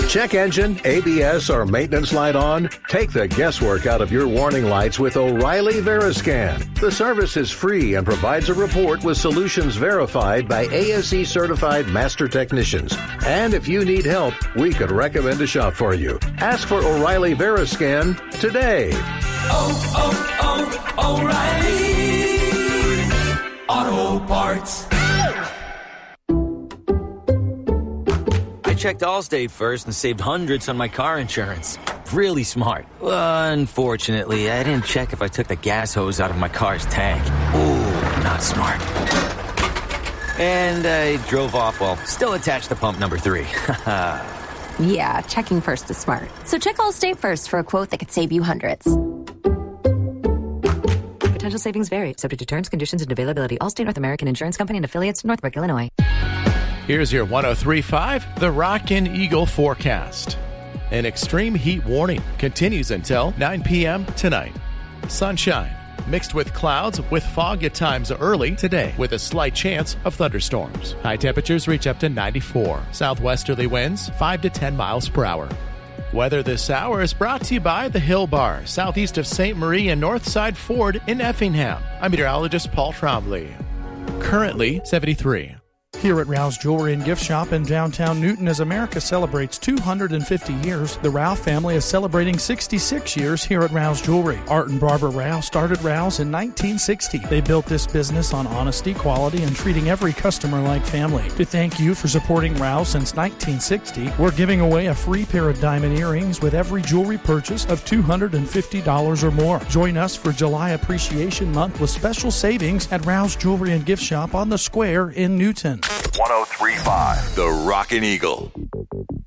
Check engine, ABS, or maintenance light on? Take the guesswork out of your warning lights with O'Reilly Veriscan. The service is free and provides a report with solutions verified by ASE certified master technicians. And if you need help, we could recommend a shop for you. Ask for O'Reilly Veriscan today. O'Reilly Auto Parts. I checked Allstate first and saved hundreds on my car insurance. Really smart. Unfortunately, I didn't check if I took the gas hose out of my car's tank. Ooh, not smart. And I drove off while still attached to pump number 3. Yeah, checking first is smart. So check Allstate first for a quote that could save you hundreds. Potential savings vary, subject to terms, conditions, and availability. Allstate North American Insurance Company and affiliates, Northbrook, Illinois. Here's your 103.5, the Rockin' Eagle forecast. An extreme heat warning continues until 9 p.m. tonight. Sunshine mixed with clouds with fog at times early today with a slight chance of thunderstorms. High temperatures reach up to 94. Southwesterly winds 5 to 10 miles per hour. Weather this hour is brought to you by the Hill Bar, southeast of St. Marie and Northside Ford in Effingham. I'm meteorologist Paul Trombley. Currently 73. Here at Rouse Jewelry and Gift Shop in downtown Newton, as America celebrates 250 years, the Rouse family is celebrating 66 years here at Rouse Jewelry. Art and Barbara Rouse started Rouse in 1960. They built this business on honesty, quality, and treating every customer like family. To thank you for supporting Rouse since 1960, we're giving away a free pair of diamond earrings with every jewelry purchase of $250 or more. Join us for July Appreciation Month with special savings at Rouse Jewelry and Gift Shop on the Square in Newton. 103.5, the Rockin' Eagle.